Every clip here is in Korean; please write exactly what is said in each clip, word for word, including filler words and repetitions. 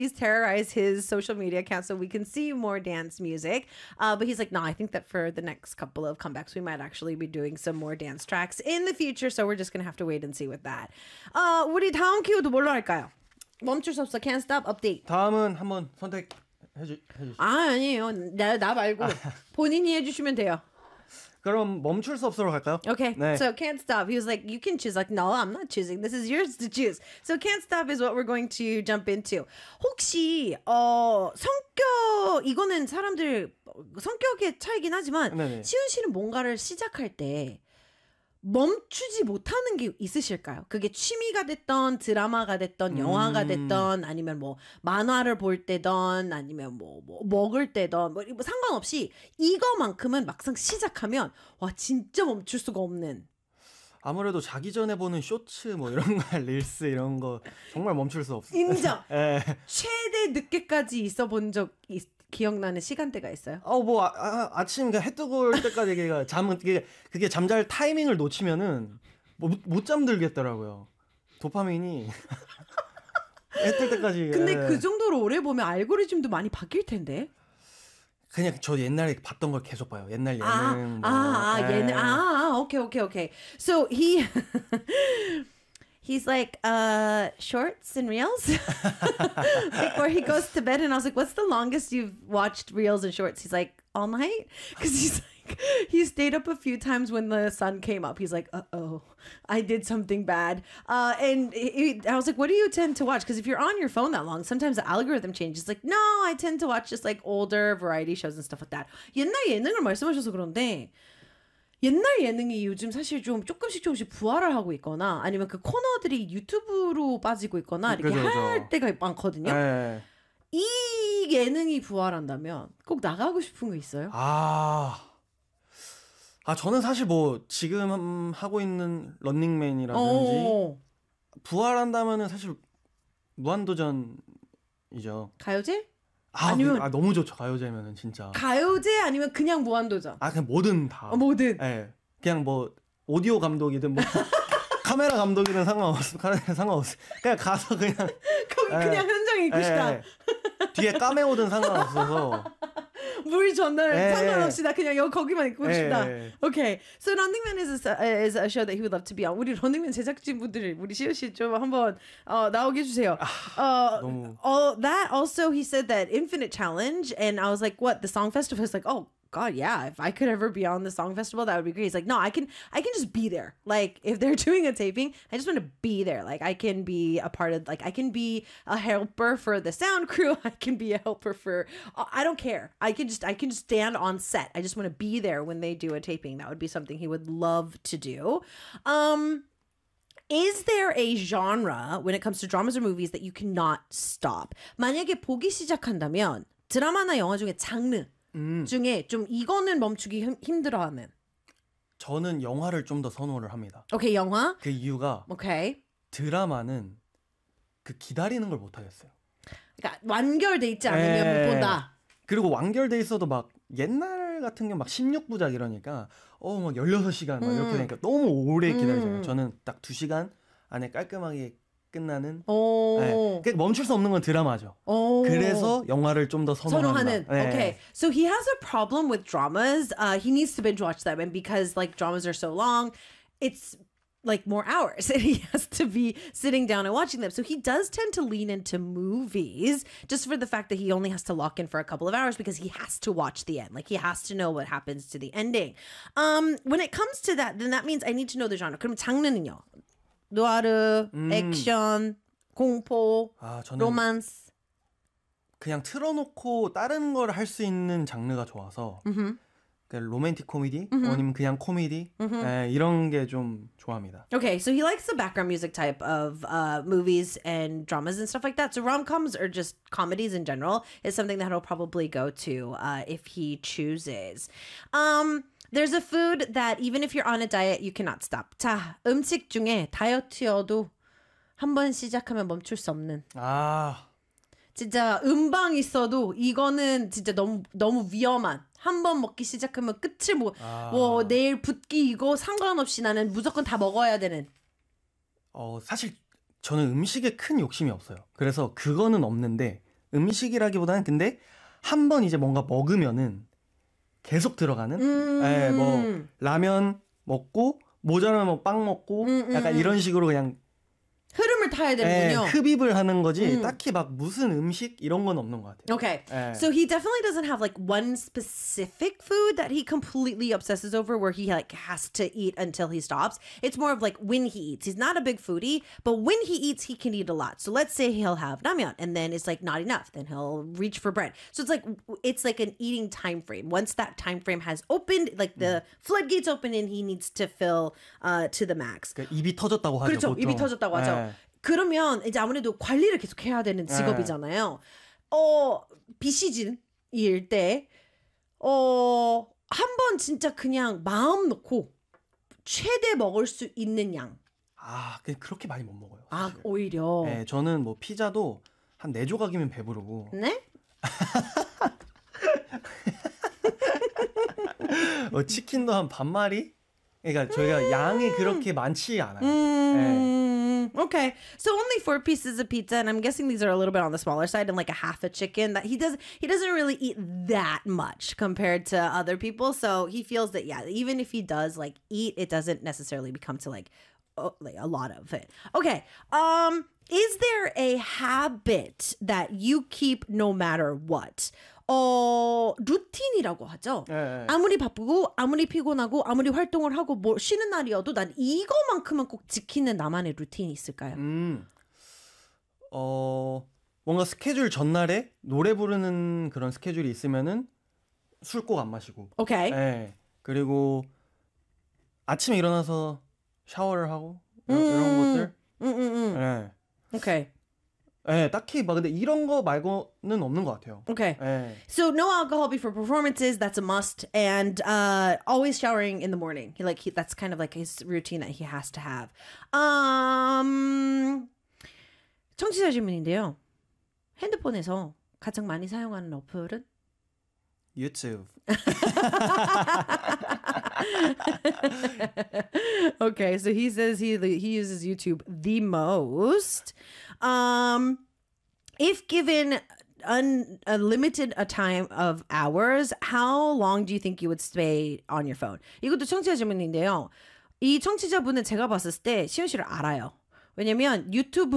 He's terrorized his social media account so we can see more dance music. Uh, but he's like, no, I think that for the next couple of comebacks, we might actually be doing some more dance tracks in the future. So we're just going to have to wait and see with that. Uh, 우리 다음 키워드 뭘로 할까요? 멈출 수 없어. Can't stop. Update. 다음은 한번 선택해 주 해주시죠. 아, 아니에요. 나, 나 말고 본인이 해주시면 돼요. 그럼 멈출 수 없어로 갈까요? Okay, 네. so can't stop. He was like, you can choose. Like, no, I'm not choosing. This is yours to choose. So can't stop is what we're going to jump into. 혹시 어 성격 이거는 사람들 성격의 차이긴 하지만 네네. 시훈 씨는 뭔가를 시작할 때 멈추지 못하는 게 있으실까요? 그게 취미가 됐던 드라마가 됐던 영화가 됐던 아니면 뭐 만화를 볼 때던 아니면 뭐, 뭐 먹을 때던 뭐, 뭐 상관없이 이거만큼은 막상 시작하면 와 진짜 멈출 수가 없는. 아무래도 자기 전에 보는 쇼츠 뭐 이런 거 릴스 이런 거 정말 멈출 수 없어요. 인정. 네. 최대 늦게까지 있어 본 적 기억나는 시간대가 있어요? 어, 뭐, 아, 아, 아침, 해 뜨고 올 때까지, 그게, 잠, 그게, 그게 잠잘 타이밍을 놓치면은, 뭐, 못, 못 잠들겠더라고요. 도파민이. 해 뜰 때까지. 근데 예. 그 정도로 오래 보면 알고리즘도 많이 바뀔 텐데? 그냥 저 옛날에 봤던 걸 계속 봐요. 옛날 예능. 아, 뭐, 아, 아, 예. 예능. 아, 아, 오케이, 오케이, 오케이. So he... He's like, uh, shorts and reels before he goes to bed. And I was like, what's the longest you've watched reels and shorts? He's like, all night? Because he's like, he stayed up a few times when the sun came up. He's like, uh-oh, I did something bad. Uh, and he, I was like, what do you tend to watch? Because if you're on your phone that long, sometimes the algorithm changes. Like, no, I tend to watch just like older variety shows and stuff like that. 옛날 예능을 말씀하셔서 그런데 옛날 예능이 요즘 사실 좀 조금씩 조금씩 부활을 하고 있거나 아니면 그 코너들이 유튜브로 빠지고 있거나 이렇게 그죠, 할 그죠. 때가 많거든요. 네. 이 예능이 부활한다면 꼭 나가고 싶은 거 있어요? 아. 아, 저는 사실 뭐, 지금 하고 있는 런닝맨이라든지, 어. 부활한다면은 사실, 무한도전이죠. 가요제? 아, 아니면- 그- 아, 너무 좋죠. 가요제면은 진짜. 가요제 아니면 그냥 무한도전? 아, 그냥 뭐든 다. 어, 뭐든. 예. 그냥 뭐 오디오 감독이든 뭐 카메라 감독이든 상관없어. 카메라 상관없어. 그냥 가서 그냥 거기 예. 그냥 현장에 있고 예, 싶다. 예. 뒤에 까메오든 상관없어서. 물 전날 예, 상관없이 나 그냥 여기 거기만 있고 예, 싶다. 예. Okay. So Running Man is a, is a show that he would love to be on. 우리 Running Man 제작진분들 우리 시우 씨좀 한번 어, 나오게 해주세요. 어, 너무. 어, that also he said that Infinite Challenge and I was like, what? The Song Festival? Is like, oh. God, yeah. If I could ever be on the song festival, that would be great. He's like, no, I can, I can just be there. Like, if they're doing a taping, I just want to be there. Like, I can be a part of, like, I can be a helper for the sound crew. I can be a helper for, I don't care. I can just, I can just stand on set. I just want to be there when they do a taping. That would be something he would love to do. Um, Is there a genre when it comes to dramas or movies that you cannot stop? 만약에 보기 시작한다면 드라마나 영화 중에 장르 음. 중에 좀 이거는 멈추기 힘, 힘들어하는. 저는 영화를 좀 더 선호를 합니다. 오케이, 영화. 그 이유가 오케이. 드라마는 그 기다리는 걸 못 하겠어요. 그러니까 완결돼 있지 않으면 예. 못 본다. 그리고 완결돼 있어도 막 옛날 같은 게 막 십육 부작 이러니까 어 막 열여섯 시간 막 음. 이렇게 되니까 너무 오래 기다리잖아요. 음. 저는 딱 두 시간 안에 깔끔하게 끝나는. 오. 네. 그러니까 멈출 수 없는 건 드라마죠. 오. 그래서 영화를 좀 더 선호한다. 선호하는. 네. Okay. So he has a problem with dramas. Uh, he needs to binge watch them. And because like dramas are so long, it's like more hours and he has to be sitting down and watching them. So he does tend to lean into movies just for the fact that he only has to lock in for a couple of hours because he has to watch the end. Like he has to know what happens to the ending. Um, when it comes to that, then that means I need to know the genre. 그럼 장르는요? 노아르, 음. 액션, 공포, 아, 저는 로만스. 그냥 틀어놓고 다른 걸 할 수 있는 장르가 좋아서 Mm-hmm. 그러니까 로맨틱 코미디 아니면 그냥 코미디 네, 이런 게 좀 좋아합니다. Okay, so he likes the background music type of uh, movies and dramas and stuff like that. So rom-coms or just comedies in general is something that he'll probably go to uh, if he chooses. Um, there's a food that even if you're on a diet, you cannot stop. 자, 음식 중에 다이어트여도 한 번 시작하면 멈출 수 없는. 아, 진짜 음방 있어도 이거는 진짜 너무 너무 위험한. 한 번 먹기 시작하면 끝을 뭐, 아. 뭐 내일 붓기 이거 상관없이 나는 무조건 다 먹어야 되는. 어 사실 저는 음식에 큰 욕심이 없어요. 그래서 그거는 없는데 음식이라기보다는 근데 한 번 이제 뭔가 먹으면은 계속 들어가는 음. 예, 뭐 라면 먹고 모자라면 뭐 빵 먹고 음, 약간 음, 이런 식으로 그냥 흐름을 타야 예, 되는군요. 흡입을 하는 거지 음. 딱히 막 무슨 음식 이런 건 없는 것 같아요. Okay. 예. So he definitely doesn't have like one specific food that he completely obsesses over where he like has to eat until he stops. It's more of like when he eats. He's not a big foodie, but when he eats, he can eat a lot. So let's say he'll have ramyeon and then it's like not enough. Then he'll reach for bread. So it's like it's like an eating time frame. Once that time frame has opened, like the floodgates open and he needs to fill uh, to the max. 그러니까 입이 터졌다고 하죠. 그렇죠. 보통. 입이 터졌다고 하죠. 예. 그러면 이제 아무래도 관리를 계속 해야 되는 직업이잖아요. 어, 비시즌일 때, 어, 한 번 진짜 그냥 마음 놓고 최대 먹을 수 있는 양. 아, 그냥 그렇게 많이 못 먹어요. 아, 사실. 오히려. 예, 저는 뭐 피자도 한 네 조각이면 배부르고 네? 어, 치킨도 한 반마리? 그러니까 저희가 양이 그렇게 많지 않아요. Mm, okay. So only four pieces of pizza, and I'm guessing these are a little bit on the smaller side, and like a half a chicken. That he does, he doesn't really eat that much compared to other people. So he feels that yeah, even if he does like eat, it doesn't necessarily become to like, oh, like a lot of it. Okay. Um, is there a habit that you keep no matter what? 어, 루틴이라고 하죠. 예, 예. 아무리 바쁘고 아무리 피곤하고 아무리 활동을 하고 뭐 쉬는 날이어도 난 이거만큼은 꼭 지키는 나만의 루틴이 있을까요? 음, 어, 뭔가 스케줄 전날에 노래 부르는 그런 스케줄이 있으면은 술 꼭 안 마시고. 오케이. 예. 그리고 아침에 일어나서 샤워를 하고 이런, 이런 것들. 음, 음, 음. 예. 오케이. 예, 딱히 막 근데 이런 거 말고는 없는 것 같아요. Okay. 예. So no alcohol before performances, that's a must. And uh, always showering in the morning. He, like he, that's kind of like his routine that he has to have. Um, 청취자 질문인데요. 핸드폰에서 가장 많이 사용하는 어플은? 유튜브. Okay, so he says he he uses YouTube the most. Um, if given un, a limited a time of hours, how long do you think you would stay on your phone? 이것도 청취자 질문인데요. 이 청취자분은 제가 봤을 때 시훈 씨를 알아요. 왜냐면 유튜브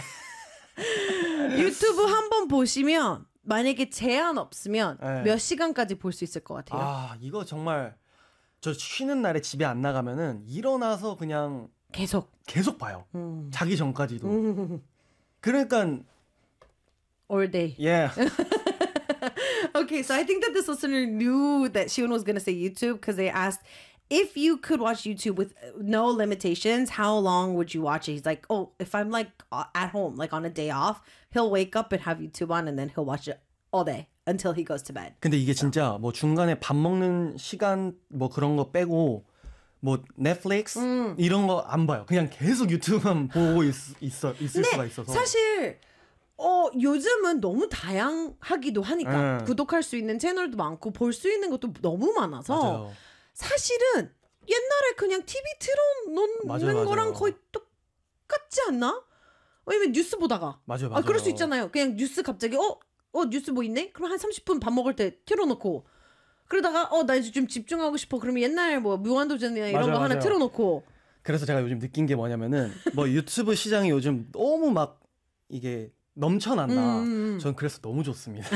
유튜브 한 번 보시면 만약에 제한 없으면 네. 몇 시간까지 볼 수 있을 것 같아요. 아, 이거 정말 저 쉬는 날에 집에 안 나가면은 일어나서 그냥 계속. 계속 봐요. 음. 자기 전까지도. 그러니까 All day. 예. Okay, so I think that this listener knew that Shion was going to say YouTube because they asked if you could watch YouTube with no limitations, how long would you watch it? He's like, oh, if I'm like at home, like on a day off, he'll wake up and have YouTube on and then he'll watch it all day until he goes to bed. 근데 이게 진짜 뭐 중간에 밥 먹는 시간 뭐 그런 거 빼고 뭐 넷플릭스 음. 이런 거 안 봐요. 그냥 계속 유튜브만 보고 있, 있어 있을 수가 근데 있어서. 사실 어 요즘은 너무 다양하기도 하니까 음. 구독할 수 있는 채널도 많고 볼 수 있는 것도 너무 많아서 맞아요. 사실은 옛날에 그냥 티비 틀어놓는 맞아요, 맞아요. 거랑 거의 똑같지 않나? 왜냐면 뉴스 보다가 맞아요, 아 맞아요. 그럴 수 있잖아요. 그냥 뉴스 갑자기 어? 어 뉴스 뭐 있네? 그럼 한 삼십 분 밥 먹을 때 틀어놓고 그러다가 어 나 이제 좀 집중하고 싶어. 그러면 옛날 뭐 무한도전이나 이런 맞아요, 거 하나 맞아요. 틀어놓고 그래서 제가 요즘 느낀 게 뭐냐면은 뭐 유튜브 시장이 요즘 너무 막 이게 넘쳐난다. 음. 전 그래서 너무 좋습니다.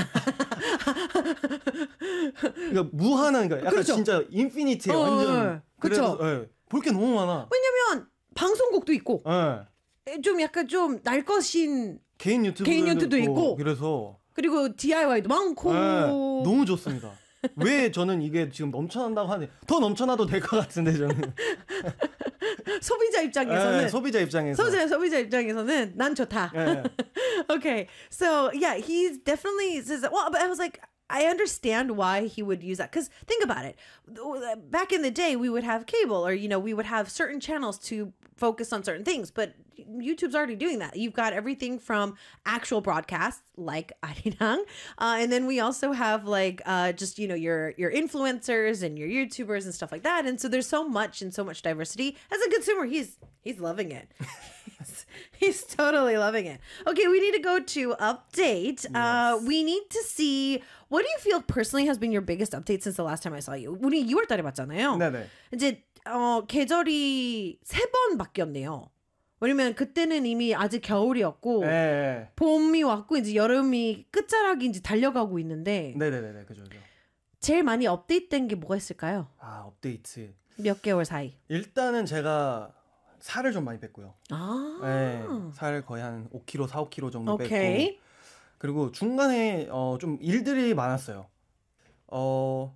그러니까 무한한 그러니까 약간 그렇죠. 진짜 인피니티에 어, 완전 어, 그래서 예, 볼 게 너무 많아. 왜냐면 방송국도 있고 예. 좀 약간 좀 날 것인 개인 유튜브 개인 유튜브도 있고. 그래서 그리고 디아이와이도 많고 예, 너무 좋습니다. 왜 저는 이게 지금 넘쳐난다고 하는데 더 넘쳐나도 될 것 같은데 저는 소비자 입장에서는 예, 소비자 입장에서 소비자 소비자 입장에서는 난 좋다. 예. Okay, so yeah, he definitely says that. Well, but I was like, I understand why he would use that because think about it. Back in the day, we would have cable, or you know, we would have certain channels to focus on certain things, but YouTube's already doing that. You've got everything from actual broadcasts like Arirang, uh, and then we also have like uh, just you know your your influencers and your YouTubers and stuff like that. And so there's so much and so much diversity. As a consumer, he's he's loving it. He's totally loving it. Okay, we need to go to update. Uh, Yes. we need to see what do you feel personally has been your biggest update since the last time I saw you. 우리 유월 달에 봤잖아요. 네네. 이제 어, 계절이 세 번 바뀌었네요. 왜냐면 그때는 이미 아직 겨울이었고 네. 봄이 왔고 이제 여름이 끝자락이 이제 달려가고 있는데 네네네. 그죠, 그죠. 제일 많이 업데이트된 게 뭐가 있을까요? 아, 업데이트. 몇 개월 사이. 일단은 제가 살을 좀 많이 뺐고요. 아. 네. 살 거의 한 오 킬로그램, 사, 오 킬로그램 정도 오케이. 뺐고. 그리고 중간에 어, 좀 일들이 많았어요. 어,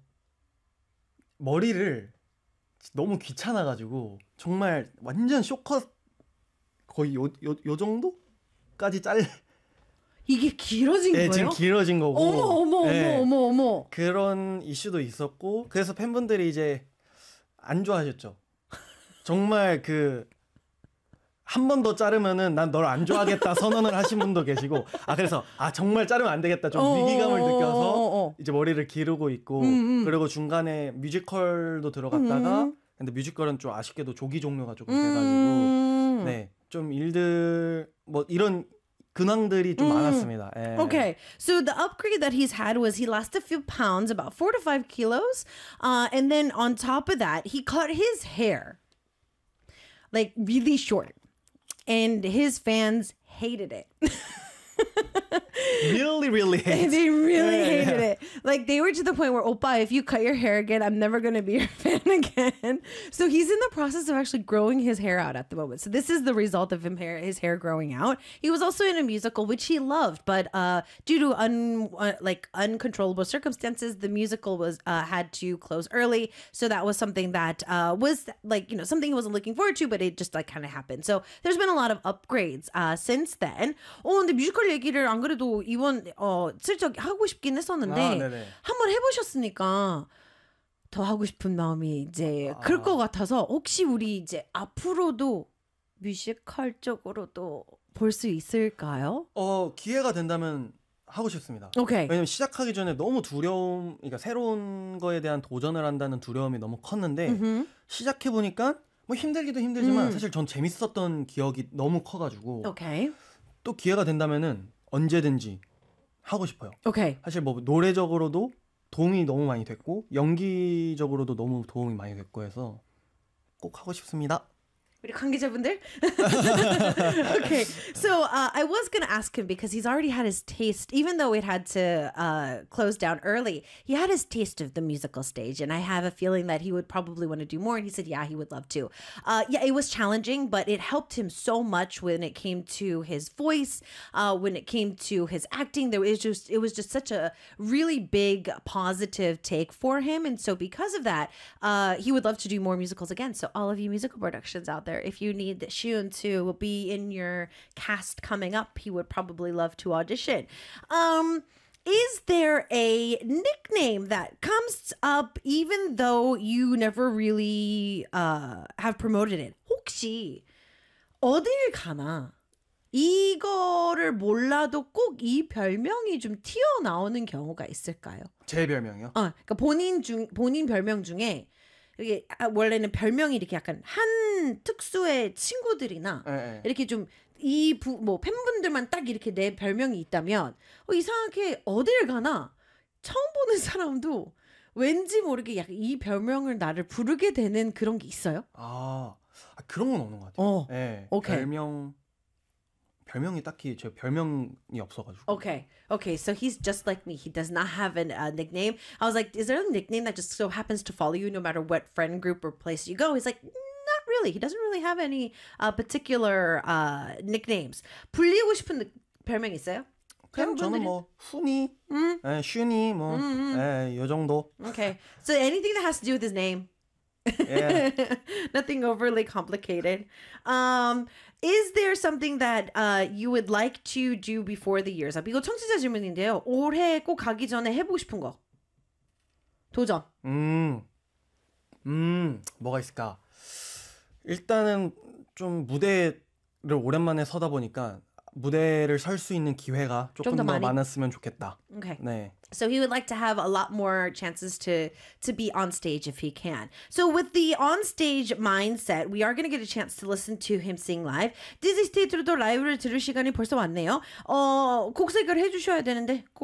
머리를 너무 귀찮아가지고 정말 완전 쇼컷 거의 요, 요, 요 정도까지 잘 이게 길어진 네, 거예요? 지금 길어진 거고. 어머 어머 네, 어머 어머 어머. 그런 이슈도 있었고 그래서 팬분들이 이제 안 좋아하셨죠. 정말 그 한 번 더 자르면은 난 널 안 좋아하겠다 선언을 하신 분도 계시고 아 그래서 아 정말 자르면 안 되겠다 좀 어, 위기감을 어, 느껴서 어, 어. 이제 머리를 기르고 있고 음, 음. 그리고 중간에 뮤지컬도 들어갔다가 음. 근데 뮤지컬은 좀 아쉽게도 조기 종료가 조금 돼가지고 음. 네 좀 일들 뭐 이런 근황들이 좀 음. 많았습니다. 예. Okay, so the upgrade that he's had was he lost a few pounds, about four to five kilos, uh, and then on top of that, he cut his hair like really short, and his fans hated it. really really hate. They really Yeah, hated yeah. it. Like they were to the point where, Oppa, if you cut your hair again, I'm never gonna be your fan again. So he's in the process of actually growing his hair out at the moment. So this is the result of him hair his hair growing out. He was also in a musical which he loved, but uh, due to un uh, like uncontrollable circumstances, the musical was uh, had to close early. So that was something that uh, was like you know something he wasn't looking forward to, but it just like kind of happened. So there's been a lot of upgrades uh, since then. 어 근데 뮤지컬 얘기를 안 그래도 이번 어 슬쩍 하고 싶긴 했었는데 아, 네네. 한번 해보셨으니까 더 하고 싶은 마음이 이제 아. 클 것 같아서 혹시 우리 이제 앞으로도 뮤지컬 쪽으로도 볼 수 있을까요? 어 기회가 된다면 하고 싶습니다. 오케이. 왜냐면 시작하기 전에 너무 두려움, 그러니까 새로운 거에 대한 도전을 한다는 두려움이 너무 컸는데 음흠. 시작해 보니까 뭐 힘들기도 힘들지만 음. 사실 전 재밌었던 기억이 너무 커가지고 오케이. 또 기회가 된다면은 언제든지 하고 싶어요. 오케이. 사실 뭐 노래적으로도 도움이 너무 많이 됐고 연기적으로도 너무 도움이 많이 됐고 해서 꼭 하고 싶습니다. 우리 관계자분들? Okay, so uh, I was going to ask him because he's already had his taste, even though it had to uh, close down early, he had his taste of the musical stage. And I have a feeling that he would probably want to do more. And he said, yeah, he would love to. Uh, yeah, it was challenging, but it helped him so much when it came to his voice, uh, when it came to his acting. There was just, it was just such a really big positive take for him. And so because of that, uh, he would love to do more musicals again. So all of you musical productions out there, if you need Shun to be in your cast coming up, he would probably love to audition. Um, is there a nickname that comes up even though you never really uh, have promoted it? 혹시 어딜 가나 이거를 몰라도 꼭 이 별명이 좀 튀어나오는 경우가 있을까요? 제 별명이요? 어, 그러니까 본인 중 본인 별명 중에 이게 아, 원래는 별명이 이렇게 약간 한 특수의 친구들이나 예, 예. 이렇게 좀 이 뭐 팬분들만 딱 이렇게 내 별명이 있다면 어, 이상하게 어딜 가나 처음 보는 사람도 왠지 모르게 약간 이 별명을 나를 부르게 되는 그런 게 있어요? 아, 아, 그런 건 없는 것 같아요. 어, 예, 오케이. 별명 별명이 딱히 제 별명이 없어가지고. Okay. Okay. So he's just like me. He does not have a uh, nickname. I was like, is there a nickname that just so happens to follow you no matter what friend group or place you go? He's like, not really. He doesn't really have any uh, particular uh, nicknames. 불리고 싶은 느- 별명 있어요? 그냥 저는 뭐 훈이, 음? 예, 슈니 뭐, 음, 음. 예, 요 정도. Okay. So anything that has to do with his name. 예. Nothing overly complicated. Um, is there something that uh, you would like to do before the year's up? 이거 청취자 질문인데요. 올해 꼭 가기 전에 해보고 싶은 거. 도전. 음, 음, 뭐가 있을까? 일단은 좀 무대를 오랜만에 서다 보니까 무대를 설 수 있는 기회가 조금 좀 더 더 많이? 많았으면 좋겠다. Okay. 네. So he would like to have a lot more chances to to be on stage if he can. So with the on stage mindset, we are going to get a chance to listen to him sing live. 디지 스테이트로도 라이브를 들을 시간이 벌써 왔네요. 어, 곡 소개를 해주셔야 되는데.